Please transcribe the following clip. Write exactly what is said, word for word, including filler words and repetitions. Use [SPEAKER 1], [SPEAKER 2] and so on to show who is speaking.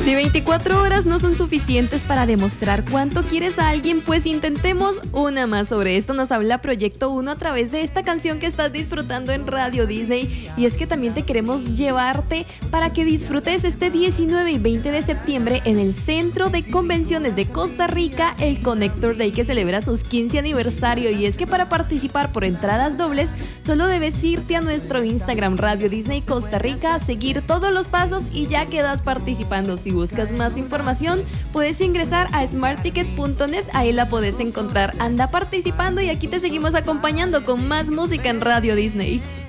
[SPEAKER 1] Si veinticuatro horas no son suficientes para demostrar cuánto quieres a alguien, pues intentemos una más. Sobre esto nos habla Proyecto Uno a través de esta canción que estás disfrutando en Radio Disney. Y es que también te queremos llevarte para que disfrutes este diecinueve y veinte de septiembre en el Centro de Convenciones de Costa Rica, el Connector Day, que celebra sus quince aniversario. Y es que para participar por entradas dobles, solo debes irte a nuestro Instagram Radio Disney Costa Rica, seguir todos los pasos y ya quedas participando. Si buscas más información, puedes ingresar a smart ticket punto net, ahí la puedes encontrar. Anda participando y aquí te seguimos acompañando con más música en Radio Disney.